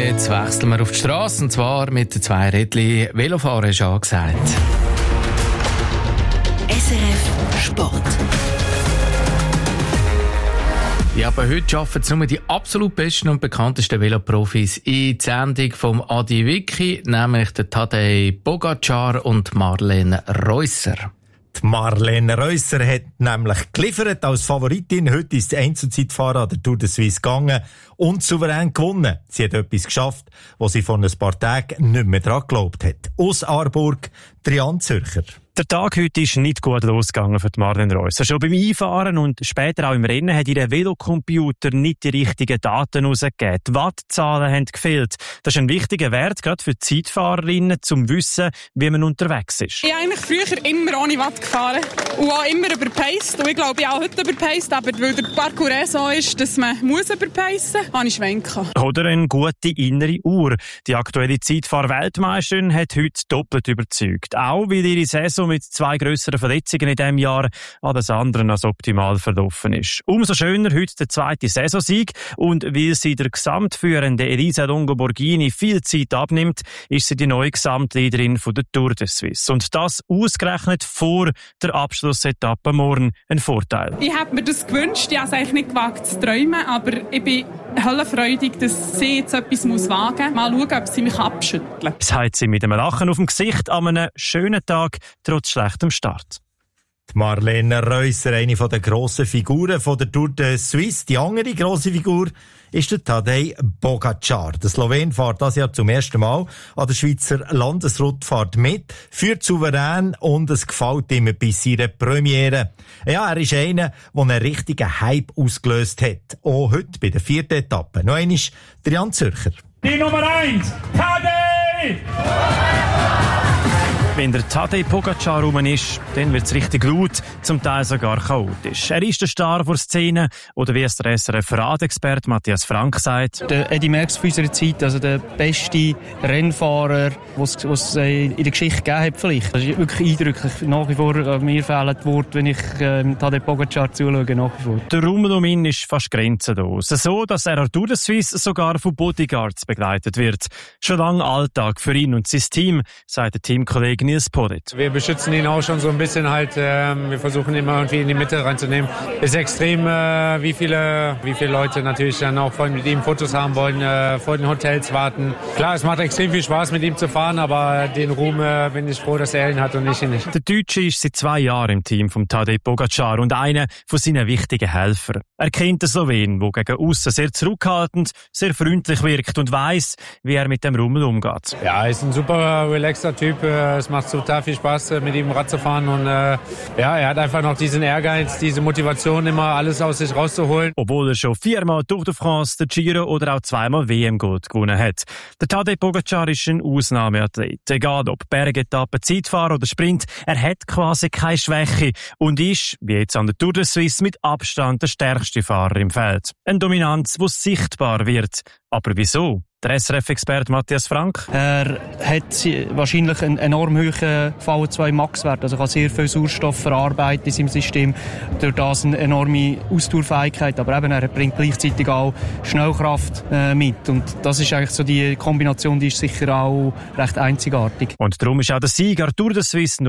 Jetzt wechseln wir auf die Strasse, und zwar mit den 2 Rädchen. Velofahren ist angesagt. SRF Sport. Ja, aber heute schaffen es nur die absolut besten und bekanntesten Veloprofis in die Sendung vom Adi Vicky, nämlich der Tadej Pogačar und Marlene Reusser. Die Marlene Reusser hat nämlich geliefert als Favoritin. Heute ist die Einzelzeitfahrer an der Tour de Suisse gegangen und souverän gewonnen. Sie hat etwas geschafft, was sie vor ein paar Tagen nicht mehr daran geglaubt hat. Aus Aarburg, Trian Zürcher. Der Tag heute ist nicht gut losgegangen für die Marlene Reusser. Schon beim Einfahren und später auch im Rennen hat ihr Velocomputer nicht die richtigen Daten herausgegeben. Die Wattzahlen haben gefehlt. Das ist ein wichtiger Wert, gerade für die Zeitfahrerinnen, um zu wissen, wie man unterwegs ist. Ich habe eigentlich früher immer ohne Watt gefahren und auch immer überpaced. Und ich glaube, ich habe auch heute überpaced, aber weil der Parcours so ist, dass man muss überpacen muss, habe ich schwenken. Oder eine gute innere Uhr. Die aktuelle Zeitfahr-Weltmeisterin hat heute doppelt überzeugt. Auch weil ihre Saison mit 2 grösseren Verletzungen in diesem Jahr alles andere als optimal verlaufen ist. Umso schöner heute der 2. Saisonsieg, und weil sie der gesamtführende Elisa Longo Borghini viel Zeit abnimmt, ist sie die neue Gesamtleaderin von der Tour de Suisse. Und das ausgerechnet vor der Abschlussetappe morgen ein Vorteil. Ich habe mir das gewünscht, ich habe es eigentlich nicht gewagt zu träumen, aber ich bin höllenfreudig, dass sie jetzt etwas wagen muss. Mal schauen, ob sie mich abschütteln. Sagt sie mit einem Lachen auf dem Gesicht an einem schönen Tag, trotz schlechtem Start. Die Marlene Reusser, eine der grossen Figuren von der Tour de Suisse. Die andere grosse Figur ist der Tadej Pogačar. Der Slowen fährt das Jahr zum ersten Mal an der Schweizer Landesrundfahrt mit, führt souverän und es gefällt ihm bis seiner Premiere. Ja, er ist einer, der einen richtigen Hype ausgelöst hat. Auch heute bei der 4. Etappe. Noch einmal der Jan Zürcher. Die Nummer 1, Tadej! Wenn der Tadej Pogačar rum ist, dann wird's richtig laut, zum Teil sogar chaotisch. Er ist der Star der Szene, oder wie es der SRF-Radexperte Matthias Frank sagt. Der Eddy Merckx von unserer Zeit, also der beste Rennfahrer, was es in der Geschichte gegeben hat vielleicht. Das ist wirklich eindrücklich. Nach wie vor, mir fehlen die Worte, wenn ich Tadej Pogačar zuschaue, nach wie vor. Der Rummel um ihn ist fast grenzenlos. So, dass er an Tour de Suisse sogar von Bodyguards begleitet wird. Schon lange Alltag für ihn und sein Team, sagt der Teamkollege Nils Podit. Wir beschützen ihn auch schon so ein bisschen halt. Wir versuchen ihn immer irgendwie in die Mitte reinzunehmen. Ist extrem, wie viele Leute natürlich dann auch mit ihm Fotos haben wollen, vor den Hotels warten. Klar, es macht extrem viel Spaß, mit ihm zu fahren, aber den Ruhm bin ich froh, dass er ihn hat und ich ihn nicht. Der Deutsche ist seit 2 Jahren im Team von Tadej Pogačar und einer von seinen wichtigen Helfern. Er kennt den Slowen, der gegen aussen sehr zurückhaltend, sehr freundlich wirkt und weiss, wie er mit dem Rummel umgeht. Ja, er ist ein super relaxter Typ. Es macht total viel Spaß, mit ihm Rad zu fahren und er hat einfach noch diesen Ehrgeiz, diese Motivation, immer alles aus sich rauszuholen. Obwohl er schon 4-mal Tour de France, der Giro oder auch 2-mal WM-Gold gewonnen hat. Der Tadej Pogačar ist ein Ausnahmeathlet. Egal ob Bergetappe, Zeitfahrer oder Sprint, er hat quasi keine Schwäche und ist, wie jetzt an der Tour de Suisse, mit Abstand der stärkste Fahrer im Feld. Eine Dominanz, die sichtbar wird. Aber wieso? Der SRF-Experte Matthias Frank. Er hat wahrscheinlich einen enorm hohen VO2-Max-Wert. Also kann sehr viel Sauerstoff verarbeiten in seinem System. Durch das eine enorme Ausdauerfähigkeit. Aber eben, er bringt gleichzeitig auch Schnellkraft mit. Und das ist eigentlich so die Kombination, die ist sicher auch recht einzigartig. Und darum ist auch der Sieger Tour de Suisse